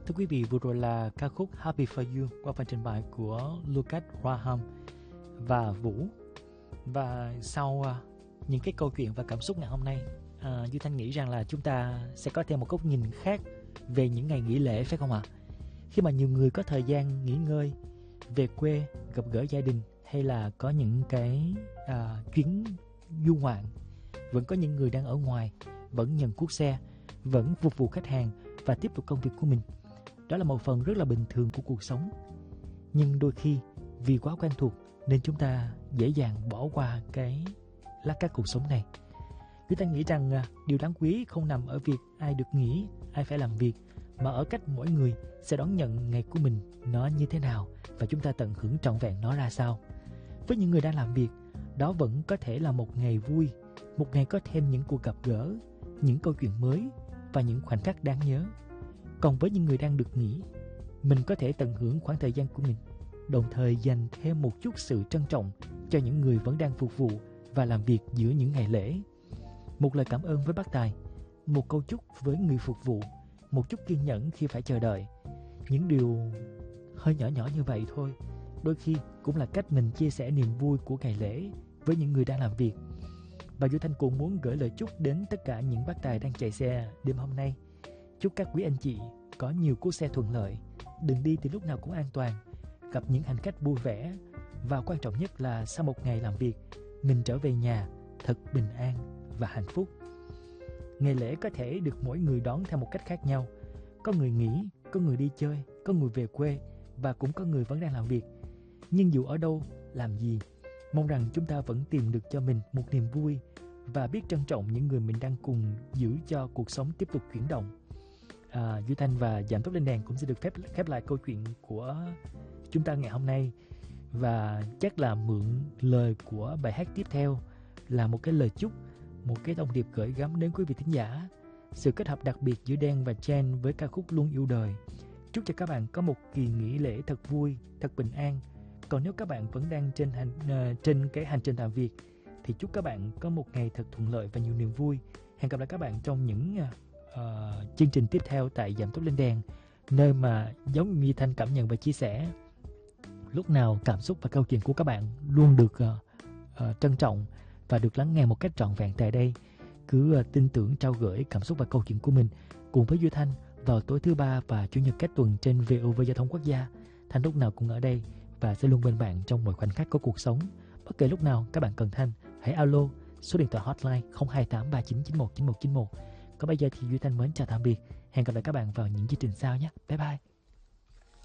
Thưa quý vị, vừa rồi là ca khúc Happy For You qua phần trình bày của Lucas Graham và Vũ. Và sau những cái câu chuyện và cảm xúc ngày hôm nay, Duy Thanh nghĩ rằng là chúng ta sẽ có thêm một góc nhìn khác về những ngày nghỉ lễ, phải không ạ? Khi mà nhiều người có thời gian nghỉ ngơi, về quê gặp gỡ gia đình, hay là có những cái chuyến du ngoạn, vẫn có những người đang ở ngoài, vẫn nhận cuốc xe, vẫn phục vụ khách hàng và tiếp tục công việc của mình. Đó là một phần rất là bình thường của cuộc sống. Nhưng đôi khi vì quá quen thuộc nên chúng ta dễ dàng bỏ qua cái lát cắt cuộc sống này. Chúng ta nghĩ rằng điều đáng quý không nằm ở việc ai được nghỉ, ai phải làm việc, mà ở cách mỗi người sẽ đón nhận ngày của mình nó như thế nào và chúng ta tận hưởng trọn vẹn nó ra sao. Với những người đang làm việc, đó vẫn có thể là một ngày vui, một ngày có thêm những cuộc gặp gỡ, những câu chuyện mới và những khoảnh khắc đáng nhớ. Còn với những người đang được nghỉ, mình có thể tận hưởng khoảng thời gian của mình, đồng thời dành thêm một chút sự trân trọng cho những người vẫn đang phục vụ và làm việc giữa những ngày lễ. Một lời cảm ơn với bác tài, một câu chúc với người phục vụ, một chút kiên nhẫn khi phải chờ đợi. Những điều hơi nhỏ nhỏ như vậy thôi, đôi khi cũng là cách mình chia sẻ niềm vui của ngày lễ với những người đang làm việc. Và Duy Thanh cũng muốn gửi lời chúc đến tất cả những bác tài đang chạy xe đêm hôm nay. Chúc các quý anh chị có nhiều cuốc xe thuận lợi, đường đi thì lúc nào cũng an toàn, gặp những hành khách vui vẻ, và quan trọng nhất là sau một ngày làm việc, mình trở về nhà thật bình an và hạnh phúc. Ngày lễ có thể được mỗi người đón theo một cách khác nhau. Có người nghỉ, có người đi chơi, có người về quê và cũng có người vẫn đang làm việc. Nhưng dù ở đâu, làm gì, mong rằng chúng ta vẫn tìm được cho mình một niềm vui và biết trân trọng những người mình đang cùng giữ cho cuộc sống tiếp tục chuyển động. Duy Thanh và Giảm Tốc Lên Đèn cũng sẽ được phép khép lại câu chuyện của chúng ta ngày hôm nay, và chắc là mượn lời của bài hát tiếp theo là một cái lời chúc, một cái thông điệp gửi gắm đến quý vị thính giả. Sự kết hợp đặc biệt giữa Đen và Chen với ca khúc Luôn Yêu Đời. Chúc cho các bạn có một kỳ nghỉ lễ thật vui, thật bình an. Còn nếu các bạn vẫn đang trên cái hành trình làm việc thì chúc các bạn có một ngày thật thuận lợi và nhiều niềm vui. Hẹn gặp lại các bạn trong những chương trình tiếp theo tại Giảm Tốc Lên Đèn, nơi mà giống như Thanh cảm nhận và chia sẻ, lúc nào cảm xúc và câu chuyện của các bạn luôn được trân trọng và được lắng nghe một cách trọn vẹn tại đây. Cứ tin tưởng trao gửi cảm xúc và câu chuyện của mình cùng với Duy Thanh vào tối thứ ba và chủ nhật các tuần trên VOV Giao thông Quốc gia. Thanh lúc nào cũng ở đây và sẽ luôn bên bạn trong mọi khoảnh khắc của cuộc sống. Bất kể lúc nào các bạn cần Thanh, hãy alo số điện thoại hotline 028 3991 9191. Còn bây giờ thì Duy Thanh mến chào tạm biệt. Hẹn gặp lại các bạn vào những chương trình sau nhé. Bye bye.